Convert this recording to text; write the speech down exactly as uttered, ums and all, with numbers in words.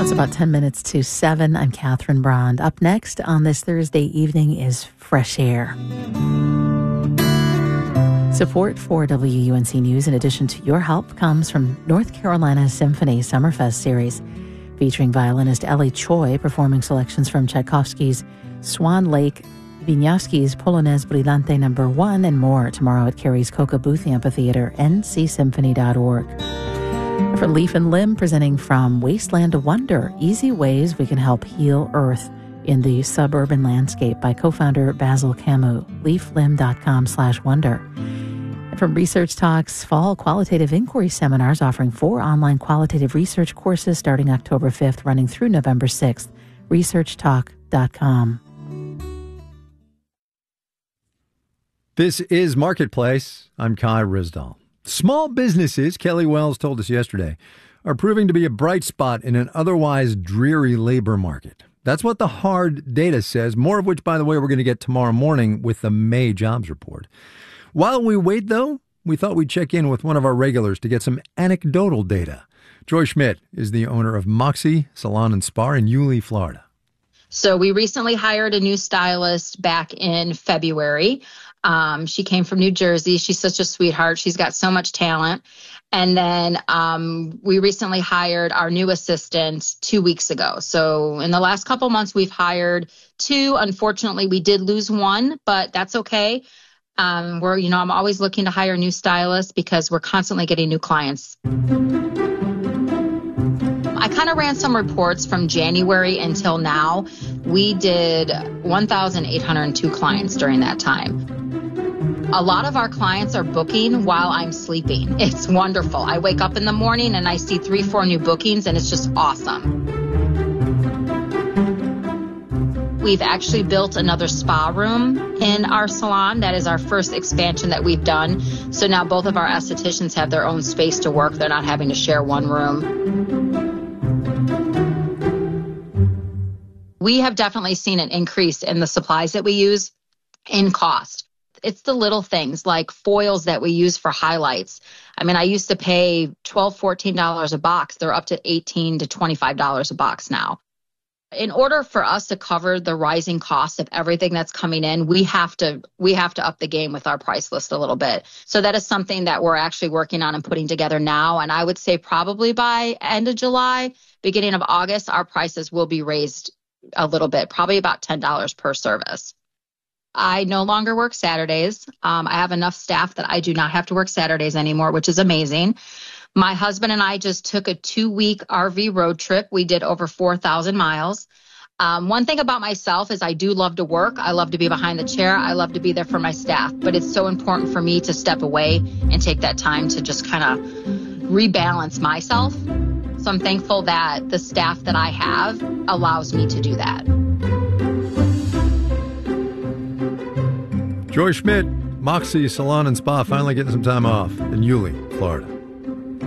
It's about ten minutes to seven. I'm Catherine Brand. Up next on this Thursday evening is Fresh Air. Support for W U N C News, in addition to your help, comes from North Carolina Symphony Summerfest Series, featuring violinist Ellie Choi performing selections from Tchaikovsky's Swan Lake, Wieniawski's Polonaise Brillante number one, and more tomorrow at Carey's Coca Booth Amphitheater, n c symphony dot org. For Leaf and Limb, presenting from Wasteland to Wonder, easy ways we can help heal Earth in the suburban landscape, by co-founder Basil Camus, leaflim.com slash wonder. And from Research Talks, fall qualitative inquiry seminars offering four online qualitative research courses starting October fifth, running through November sixth, research talk dot com. This is Marketplace. I'm Kai Risdall. Small businesses, Kelly Wells told us yesterday, are proving to be a bright spot in an otherwise dreary labor market. That's what the hard data says, more of which, by the way, we're going to get tomorrow morning with the May jobs report. While we wait, though, we thought we'd check in with one of our regulars to get some anecdotal data. Joy Schmidt is the owner of Moxie Salon and Spa in Yulee, Florida. So we recently hired a new stylist back in February. Um, she came from New Jersey. She's such a sweetheart. She's got so much talent. And then um, we recently hired our new assistant two weeks ago. So in the last couple months, we've hired two. Unfortunately, we did lose one, but that's okay. Um, we're, you know, I'm always looking to hire new stylists because we're constantly getting new clients. I kind of ran some reports from January until now. We did one thousand eight hundred two clients during that time. A lot of our clients are booking while I'm sleeping. It's wonderful. I wake up in the morning and I see three, four new bookings, and it's just awesome. We've actually built another spa room in our salon. That is our first expansion that we've done. So now both of our estheticians have their own space to work. They're not having to share one room. We have definitely seen an increase in the supplies that we use in cost. It's the little things like foils that we use for highlights. I mean, I used to pay twelve dollars, fourteen dollars a box. They're up to eighteen dollars to twenty-five dollars a box now. In order for us to cover the rising cost of everything that's coming in, we have to we have to up the game with our price list a little bit. So that is something that we're actually working on and putting together now. And I would say probably by end of July, beginning of August, our prices will be raised a little bit, probably about ten dollars per service. I no longer work Saturdays. Um, I have enough staff that I do not have to work Saturdays anymore, which is amazing. My husband and I just took a two-week R V road trip. We did over four thousand miles. Um, one thing about myself is I do love to work. I love to be behind the chair. I love to be there for my staff. But it's so important for me to step away and take that time to just kind of rebalance myself. So I'm thankful that the staff that I have allows me to do that. Joy Schmidt, Moxie Salon and Spa, finally getting some time off in Yulee, Florida.